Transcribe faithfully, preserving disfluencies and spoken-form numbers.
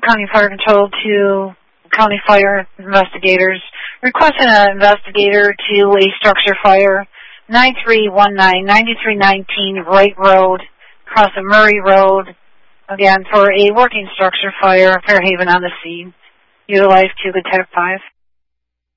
County Fire Control to County Fire Investigators. Requesting an investigator to a structure fire, nine three one nine, nine three one nine Wright Road, across the Murray Road, again, for a working structure fire, Fairhaven on the scene. Utilize Cougar Tech five.